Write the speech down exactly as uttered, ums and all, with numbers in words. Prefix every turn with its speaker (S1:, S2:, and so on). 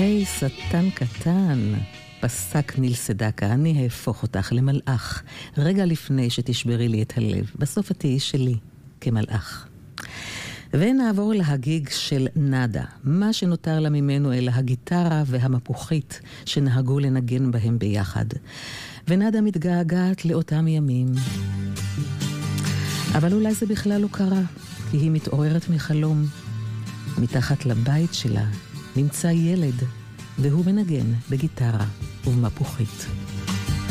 S1: היי, שטן קטן, פסק ניל סדקה, אני אהפוך אותך למלאך, רגע לפני שתשברי לי את הלב, בסוף את תהיי שלי כמלאך. ונעבור להגיג של נדה, מה שנותר לה ממנו אלה הגיטרה והמפוחית שנהגו לנגן בהם ביחד. ונדה מתגעגעת לאותם ימים. אבל אולי זה בכלל לא קרה, כי היא מתעוררת מחלום. מתחת לבית שלה נמצא ילד, והוא מנגן בגיטרה ובמפוחית.